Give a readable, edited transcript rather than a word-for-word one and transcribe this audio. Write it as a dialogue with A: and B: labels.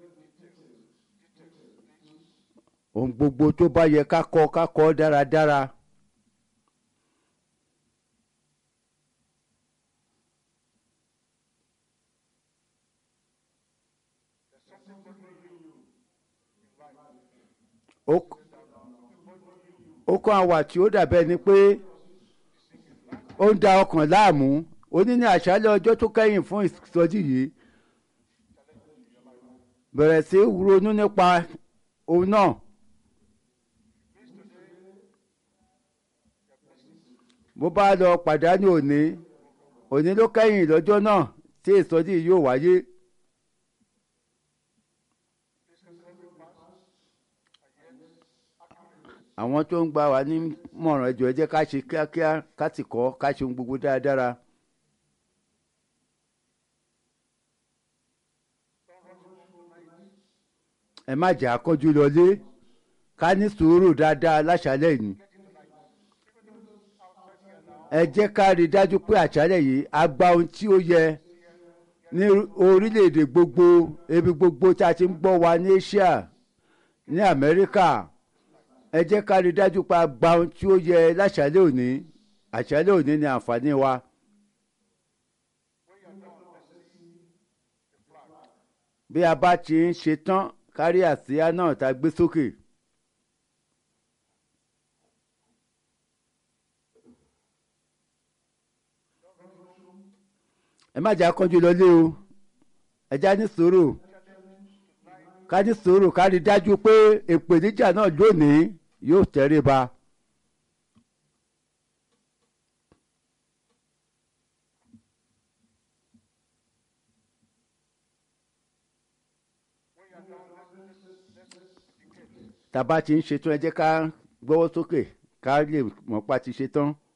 A: ohun gbogbo tó bá yẹ ká kọ dáradára. ó kàn àwà tí ó dàbẹ́ ni pé ó ń da ọkàn láàmú. ó ní àṣálẹ́ ọjọ́ tó kẹ́yìn fún ìsọjí yìí bẹ̀rẹ̀ sí ronú nípa òun náà. bó bá lọ pàdánù òní ló kẹ́yìn lọ́jọ́ náà tí ìsọjí yìí yóò wáyé. àwọn tó ń gbà wá ní mọ̀ràn ẹjọ́ ẹ jẹ́ ká ṣe kíákíá ká sì kọ́ ká ṣe ohun gbogbo dáradára. ẹ má jẹ́ àkọ́jú lọlé ká ní sùúrù dáadáa láṣálẹ̀ yìí. ẹ jẹ́ ká rí i dájú pé àṣálẹ̀ yìí a gba ohun tí ó yẹ ní orílẹ̀-èdè gbogbo ibi gbogbo tí a ti ń gbọ́ wa ní Asia ní Amẹ́ríkà. ẹ jẹ́ ká rí i dájú pé a gba ohun tí ó yẹ láṣálẹ̀ òní. àṣálẹ̀ òní ni àǹfààní wa. bí a bá ti ń ṣe tán kárí àsíá náà tá a gbé sókè. ẹ má jà kánjú lọlé o ẹ já ní sùúrù ká ní sùúrù ká rí dájú pé ìpèníjà náà lónìí yóò tẹríba. tá a bá ti ń ṣetán ẹ jẹ́ ká gbọ́wọ́ sókè ká lè mọ̀ pa ti ṣetán.